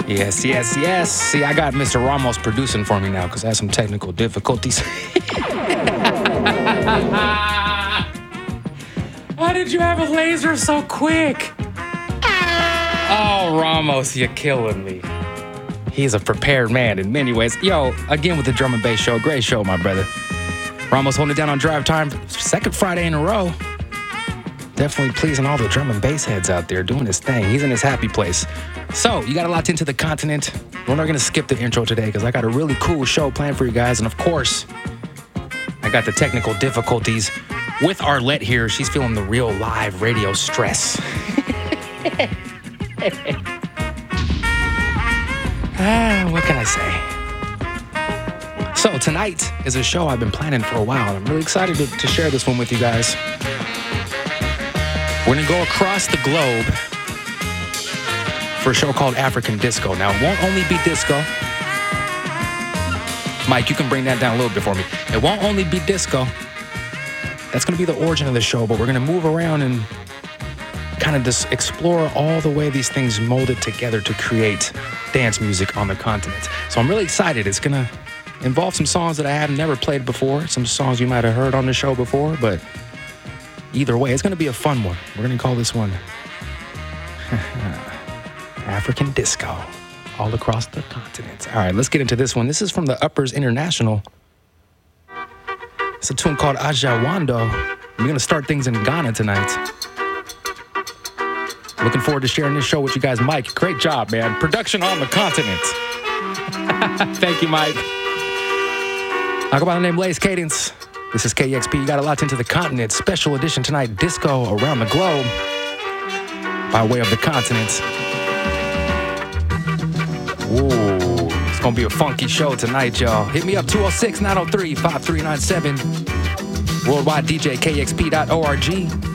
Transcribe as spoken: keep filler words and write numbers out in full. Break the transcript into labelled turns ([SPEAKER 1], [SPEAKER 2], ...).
[SPEAKER 1] Yes, yes, yes. See, I got Mister Ramos producing for me now because I had some technical difficulties. How did you have a laser so quick? Oh, Ramos, you're killing me. He's a prepared man in many ways. Yo, again with the Drum and Bass Show. Great show, my brother. Ramos holding it down on Drive Time. Second Friday in a row. Definitely pleasing all the drum and bass heads out there doing his thing. He's in his happy place. So, you got a lot into the continent. We're not going to skip the intro today because I got a really cool show planned for you guys. And of course, I got the technical difficulties with Arlette here. She's feeling the real live radio stress. Ah, what can I say? So tonight is a show I've been planning for a while. I'm really excited to, to share this one with you guys. We're going to go across the globe for a show called African Disco. Now, it won't only be disco. Mike, you can bring that down a little bit for me. It won't only be disco. That's going to be the origin of the show, but we're going to move around and kind of just explore all the way these things molded together to create dance music on the continent. So I'm really excited. It's going to involve some songs that I have never played before, some songs you might have heard on the show before, but either way, it's going to be a fun one. We're going to call this one African Disco, all across the continent. All right, let's get into this one. This is from the Uppers International. It's a tune called Ajawando. We're going to start things in Ghana tonight. Looking forward to sharing this show with you guys. Mike, great job, man. Production on the continent. Thank you, Mike. I go by the name Lace Cadence. This is K E X P. You got a lot into the continent. Special edition tonight, disco around the globe by way of the continent. Ooh, it's going to be a funky show tonight, y'all. Hit me up, two oh six, nine oh three, five three nine seven. Worldwide D J, K X P dot org.